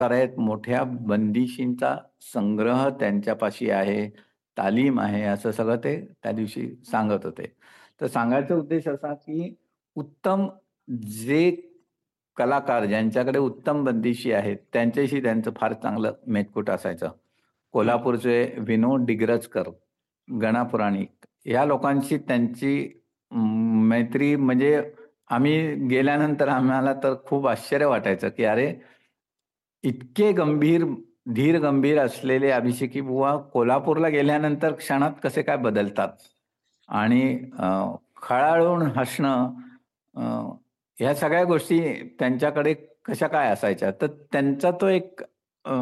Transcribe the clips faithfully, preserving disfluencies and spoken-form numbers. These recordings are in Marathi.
आहेत, मोठ्या बंदिशींचा संग्रह त्यांच्यापाशी आहे, तालीम आहे, असं सगळं ते त्या दिवशी सांगत होते. तर सांगायचा उद्देश असा, की उत्तम जे कलाकार ज्यांच्याकडे उत्तम बंदिशी आहेत, त्यांच्याशी त्यांचं फार चांगलं मेतकूट असायचं. हं. कोल्हापूरचे विनोद डिग्रजकर, गणा पुराणिक या लोकांशी त्यांची अ, मैत्री म्हणजे आम्ही गेल्यानंतर आम्हाला तर खूप आश्चर्य वाटायचं, की अरे इतके गंभीर, धीर गंभीर असलेले अभिषेकी बुवा कोल्हापूरला गेल्यानंतर क्षणात कसे काय बदलतात आणि अ, खळाळून हसणं अ, ह्या सगळ्या गोष्टी त्यांच्याकडे कशा काय असायच्या. तर त्यांचा तो एक अ,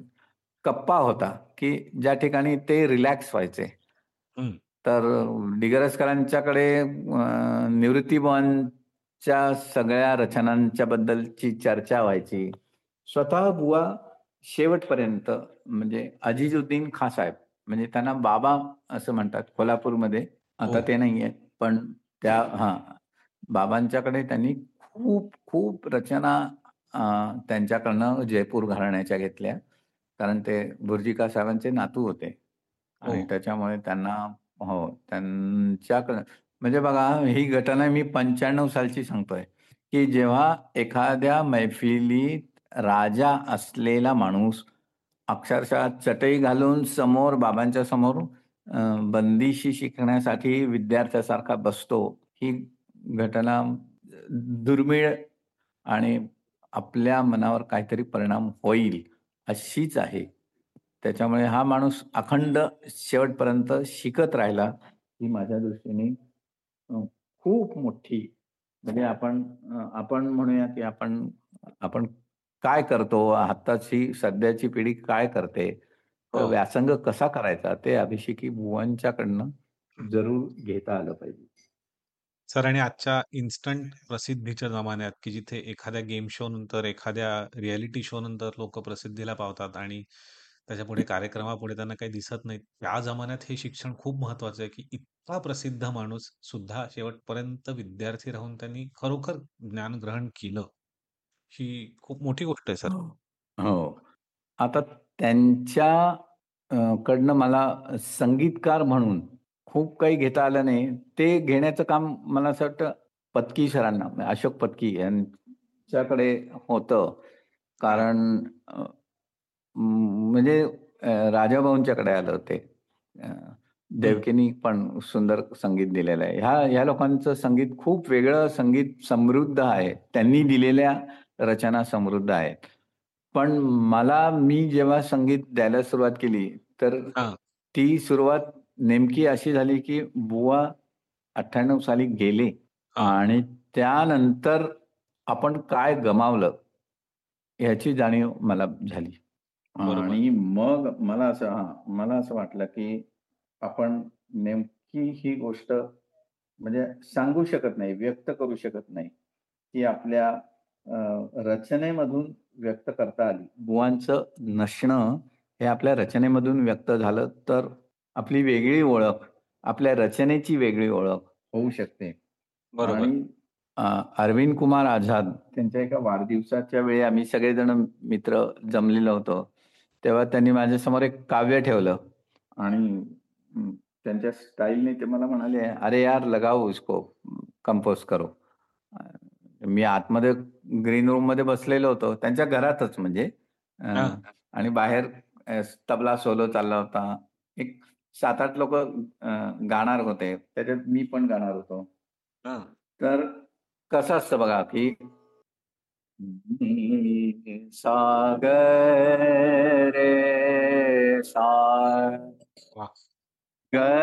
कप्पा होता, की ज्या ठिकाणी ते रिलॅक्स व्हायचे. हं. तर अ, डिग्रजकरांच्याकडे अ, निवृत्तीबुवांच्या सगळ्या रचनांच्या बद्दलची चर्चा व्हायची. स्वतः बुवा शेवटपर्यंत म्हणजे अजिजुद्दीन खाँ साहेब म्हणजे त्यांना बाबा असं म्हणतात कोल्हापूरमध्ये. आता हो. ते नाहीयेत. पण त्या हां, बाबांच्याकडे त्यांनी खूप, खूप रचना अ, त्यांच्याकडनं जयपूर घराण्याच्या घेतल्या. कारण ते बुर्जी खाँ साहेबांचे नातू होते आणि हो. त्याच्यामुळे त्यांना हो, त्यांच्याकडं म्हणजे बघा ही घटना मी पंच्याण्णव सालची सांगतोय, की जेव्हा एखाद्या मैफिलीत राजा असलेला माणूस अक्षरशः चटई घालून समोर बाबांच्या समोर अ, बंदिशी शिकण्यासाठी विद्यार्थ्यासारखा बसतो. ही घटना दुर्मिळ आणि आपल्या मनावर काहीतरी परिणाम होईल अशीच आहे. त्याच्यामुळे हा माणूस अखंड शेवटपर्यंत शिकत राहिला, ही माझ्या दृष्टीने अ, खूप मोठी म्हणजे आपण अ, आपण म्हणूया, की आपण आपण काय करतो? आत्ताची सध्याची पिढी काय करते? तर हो. व्यासंग कसा करायचा? ते अभिषेकी बुवांच्याकडनं जरूर घेता आलं पाहिजे. सर आणि आजच्या इन्स्टंट प्रसिद्धीच्या जमान्यात, की जिथे एखाद्या गेम शो नंतर, एखाद्या रिएलिटी शो नंतर लोकं प्रसिद्धीला पावतात आणि त्याच्यापुढे कार्यक्रमापुढे त्यांना काही दिसत नाही. त्या जमान्यात हे शिक्षण खूप महत्वाचं आहे, की इतका प्रसिद्ध माणूस सुद्धा शेवटपर्यंत विद्यार्थी राहून त्यांनी खरोखर ज्ञान ग्रहण केलं. ही खूप मोठी गोष्ट आहे सर. हो. हो. आता त्यांच्या अ, कडनं मला संगीतकार म्हणून खूप काही घेता आलं नाही. ते घेण्याचं काम मला असं वाटतं पत्की सरांना, अशोक पत्की यांच्याकडे होतं. हां. कारण अ, म्हणजे अ, राजाभाऊंच्याकडे आलं ते. अ, हं. देवकीनी पण सुंदर संगीत दिलेलं आहे. ह्या ह्या लोकांचं संगीत खूप वेगळं संगीत समृद्ध आहे. त्यांनी दिलेल्या रचना समृद्ध आहेत. पण मला मी जेव्हा संगीत द्यायला सुरुवात केली, तर हां. ती सुरुवात नेमकी अशी झाली, की बुवा अठ्ठ्याण्णव साली गेले हां. आणि त्यानंतर आपण काय गमावलं, ह्याची जाणीव मला झाली. बरोबर. आणि मग मला असं हां, मला असं वाटलं, की आपण नेमकी ही गोष्ट म्हणजे सांगू शकत नाही, व्यक्त करू शकत नाही. ती आपल्या अ, रचनेमधून व्यक्त करता आली. बुवांचं नसणं हे आपल्या रचनेमधून व्यक्त झालं, तर आपली वेगळी ओळख, आपल्या रचनेची वेगळी ओळख होऊ शकते. बरोबर. आणि अ, अरविंद कुमार आझाद त्यांच्या एका वाढदिवसाच्या वेळी आम्ही सगळेजण मित्र जमलेलो होतो. तेव्हा त्यांनी माझ्यासमोर एक काव्य ठेवलं आणि अ, त्यांच्या स्टाईलने ते मला म्हणाले, "अरे यार लगाओ इसको, कंपोज करो." अ, मी आतमध्ये ग्रीन रूममध्ये बसलेलो होतो. त्यांच्या घरातच म्हणजे अ, हां. आणि बाहेर अ, तबला सोलो चालला होता. एक सात आठ लोकं अ, गाणार होते. त्याच्यात मी पण गाणार होतो. हां. तर कसं असतं बघा, की सागर रे सा वाह! ग